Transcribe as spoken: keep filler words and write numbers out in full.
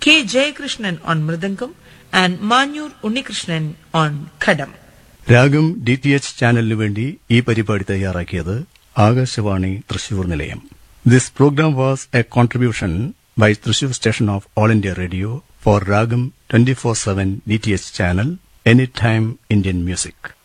K. Jayakrishnan on Mridangam, and Manyur Unnikrishnan on Khadam. രാഗം D T H ചാനലിനു വേണ്ടി ഈ പരിപാടി തയ്യാറാക്കിയത് ആകാശവാണി തൃശൂർ നിലയം. This programme was A contribution by Thrissur station of All India Radio for Ragam twenty-four seven D T H channel, Anytime Indian Music.